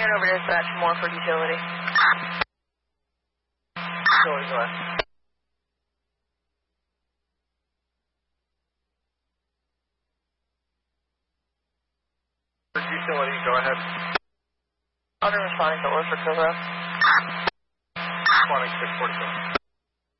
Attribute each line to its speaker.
Speaker 1: ran over dispatch more for utility.
Speaker 2: Utility, go ahead. Utility, go ahead.
Speaker 1: I'll be responding to Orford Cobra.
Speaker 2: Responding 647.